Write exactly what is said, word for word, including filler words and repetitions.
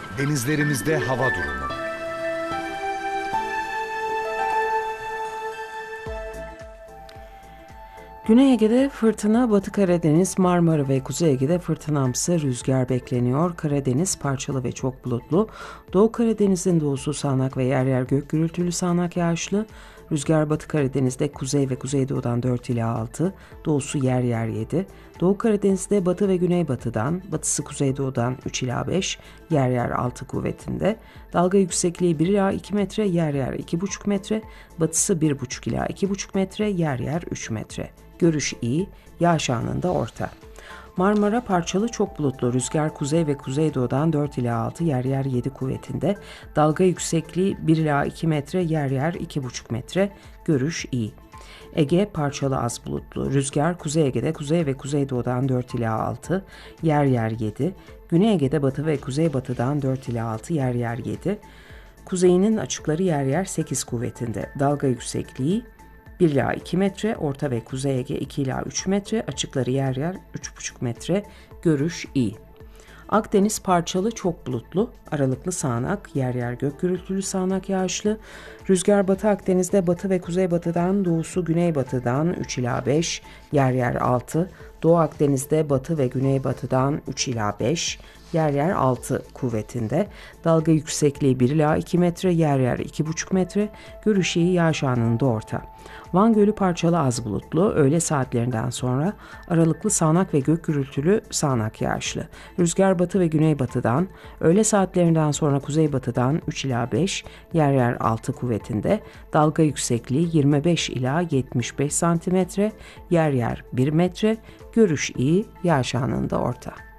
Denizlerimizde hava durumu. Güney Ege'de fırtına, Batı Karadeniz, Marmara ve Kuzey Ege'de fırtınamsı rüzgar bekleniyor. Karadeniz parçalı ve çok bulutlu. Doğu Karadeniz'in doğusu sağanak ve yer yer gök gürültülü sağanak yağışlı. Rüzgar Batı Karadeniz'de kuzey ve kuzeydoğudan dört ila altı, doğusu yer yer yedi. Doğu Karadeniz'de batı ve güneybatıdan, batısı kuzeydoğudan üç ila beş, yer yer altı kuvvetinde. Dalga yüksekliği bir ila iki metre, yer yer iki buçuk metre, batısı bir buçuk ila iki buçuk metre, yer yer üç metre. Görüş iyi, yağış anında orta. Marmara parçalı çok bulutlu, rüzgar kuzey ve kuzeydoğudan dört ila altı, yer yer yedi kuvvetinde. Dalga yüksekliği bir ila iki metre, yer yer iki buçuk metre. Görüş iyi. Ege parçalı az bulutlu, rüzgar Kuzey Ege'de kuzey ve kuzeydoğudan dört ila altı, yer yer yedi. Güney Ege'de batı ve kuzeybatıdan dört ila altı, yer yer yedi. Kuzeyinin açıkları yer yer sekiz kuvvetinde. Dalga yüksekliği bir ila iki metre, orta ve kuzey Ege iki ila üç metre, açıkları yer yer üç buçuk metre, görüş iyi. Akdeniz parçalı çok bulutlu, aralıklı sağanak, yer yer gök gürültülü sağanak yağışlı. Rüzgar Batı Akdeniz'de batı ve kuzeybatıdan, doğusu güneybatıdan üç ila beş, yer yer altı. Doğu Akdeniz'de batı ve güneybatıdan üç ila beş, yer yer altı kuvvetinde. Dalga yüksekliği bir ila iki metre, yer yer iki buçuk metre, görüş iyi, yağış anında orta. Van Gölü parçalı az bulutlu, öğle saatlerinden sonra aralıklı sağanak ve gök gürültülü sağanak yağışlı. Rüzgar batı ve güneybatıdan, öğle saatlerinden sonra kuzeybatıdan üç ila beş, yer yer altı kuvvetinde. Dalga yüksekliği yirmi beş ila yetmiş beş santimetre, yer yer bir metre, görüş iyi, yağış anında orta.